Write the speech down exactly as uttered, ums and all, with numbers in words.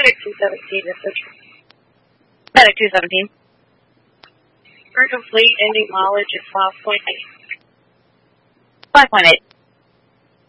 Medic two seventeen, message. Medic two seventeen. For complete ending mileage is five point eight. five point eight.